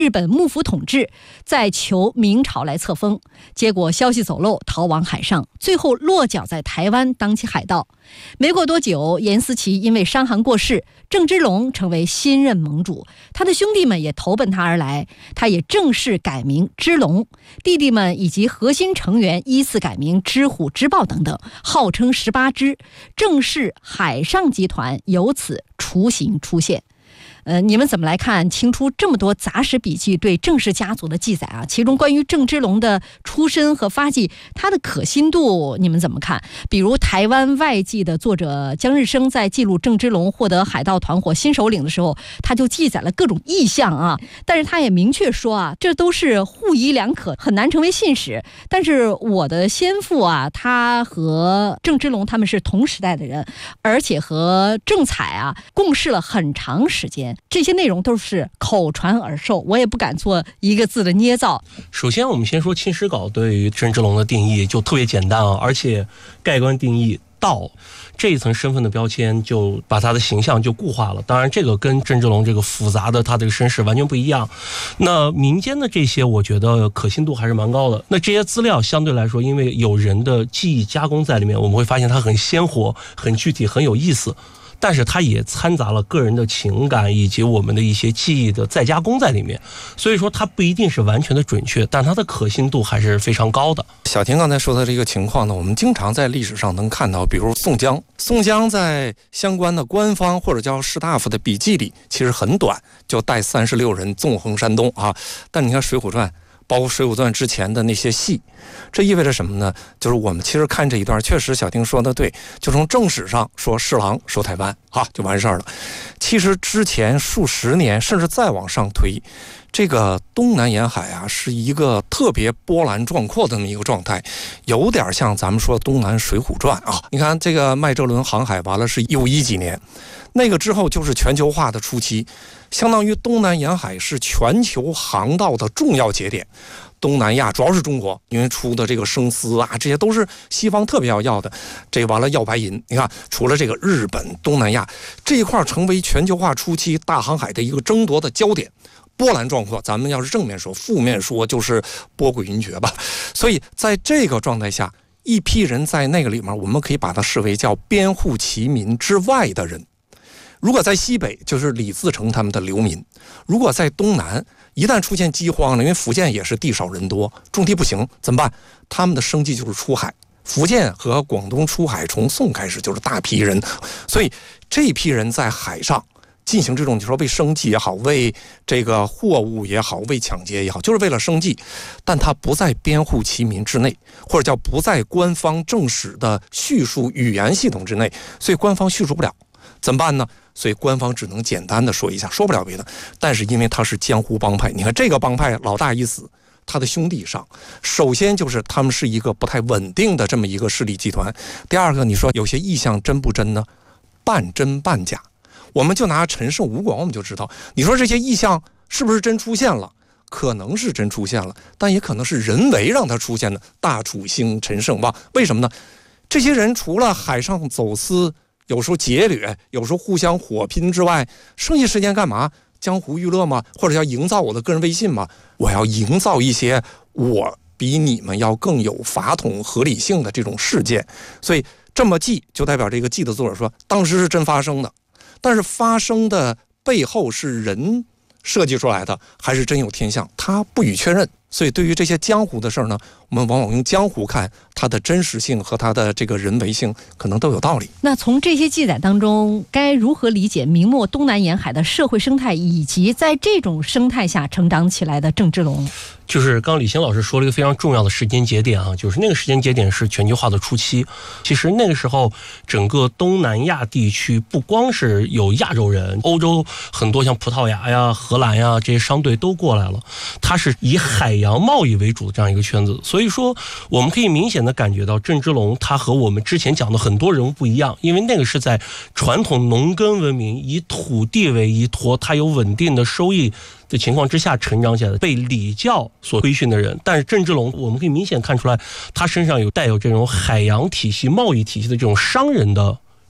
日本幕府统治，在求明朝来册封，结果消息走漏，逃往海上，最后落脚在台湾当起海盗。没过多久，严思齐因为伤寒过世，郑芝龙成为新任盟主，他的兄弟们也投奔他而来，他也正式改名芝龙，弟弟们以及核心成员依次改名知虎、知豹等等，号称18支，郑氏海上集团由此雏形出现。你们怎么来看清出这么多杂史笔记对郑氏家族的记载啊？其中关于郑芝龙的出身和发迹，他的可信度你们怎么看？比如台湾外记的作者江日升在记录郑芝龙获得海盗团伙新首领的时候，他就记载了各种异象啊，但是他也明确说啊，这都是互疑两可，很难成为信史。但是我的先父啊，他和郑芝龙他们是同时代的人，而且和郑采啊共事了很长时间。这些内容都是口传耳授，我也不敢做一个字的捏造。 首先我们先说清史稿对于郑芝龙的定义就特别简单啊，而且盖棺定义盗这一层身份的标签就把他的形象就固化了。当然这个跟郑芝龙这个复杂的他这个身世完全不一样。那民间的这些我觉得可信度还是蛮高的。那这些资料相对来说因为有人的记忆加工在里面，我们会发现它很鲜活、很具体、很有意思，但是它也掺杂了个人的情感以及我们的一些记忆的再加工在里面，所以说它不一定是完全的准确，但它的可信度还是非常高的。 小婷刚才说的这个情况呢，我们经常在历史上能看到，比如宋江在相关的官方或者叫士大夫的笔记里其实很短，就带36人纵横山东啊。但你看《水浒传》包括《水浒传》之前的那些戏，这意味着什么呢？就是我们其实看这一段，确实小丁说的对，就从正史上说侍郎守台湾啊，就完事儿了。其实之前数十年，甚至再往上推，这个东南沿海啊，是一个特别波澜壮阔的这么一个状态，有点像咱们说东南水浒传啊。你看这个麦哲伦航海完了是151几年，那个之后就是全球化的初期，相当于东南沿海是全球航道的重要节点。东南亚主要是中国，因为出的这个生丝啊，这些都是西方特别要的。这完了要白银，你看除了这个日本、东南亚这一块成为全球化初期大航海的一个争夺的焦点，波澜壮阔。咱们要是正面说，负面说就是波诡云谲吧。所以在这个状态下，一批人在那个里面，我们可以把它视为叫编户齐民之外的人。如果在西北，就是李自成他们的流民；如果在东南，一旦出现饥荒了，因为福建也是地少人多，种地不行，怎么办？他们的生计就是出海。福建和广东出海，从宋开始就是大批人，所以这批人在海上进行这种，你说为生计也好，为这个货物也好，为抢劫也好，就是为了生计，但他不在编户齐民之内，或者叫不在官方正史的叙述语言系统之内，所以官方叙述不了，怎么办呢？所以官方只能简单的说一下，说不了别的。但是因为他是江湖帮派，你看这个帮派老大一死，他的兄弟上，首先就是他们是一个不太稳定的这么一个势力集团。第二个，你说有些意象真不真呢？半真半假。我们就拿陈胜吴广我们就知道，你说这些意象是不是真出现了？可能是真出现了，但也可能是人为让它出现的。大楚兴，陈胜旺，为什么呢？这些人除了海上走私，有时候劫掠，有时候互相火拼之外，剩下时间干嘛？江湖娱乐吗？或者要营造我的个人威信吗？我要营造一些我比你们要更有法统合理性的这种事件。所以这么记就代表这个记的作者说当时是真发生的，但是发生的背后是人设计出来的还是真有天象，他不予确认。所以对于这些江湖的事儿呢，我们往往用江湖看，它的真实性和它的这个人为性可能都有道理。 那从这些记载当中，该如何理解明末东南沿海的社会生态，以及在这种生态下成长起来的郑芝龙？ 就是刚李欣老师说了一个非常重要的时间节点啊，就是那个时间节点是全球化的初期。其实那个时候整个东南亚地区不光是有亚洲人，欧洲很多像葡萄牙呀、荷兰呀这些商队都过来了，它是以海洋贸易为主的这样一个圈子。所以说我们可以明显的感觉到郑芝龙他和我们之前讲的很多人物不一样，因为那个是在传统农耕文明以土地为依托，他有稳定的收益的情况之下成长起来的，被礼教所规训的人。但是郑芝龙我们可以明显看出来，他身上带有这种海洋体系、贸易体系的这种商人的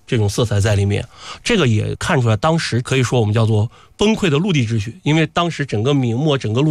这种色彩在里面。这个也看出来当时可以说我们叫做崩溃的陆地秩序，因为当时整个明末整个陆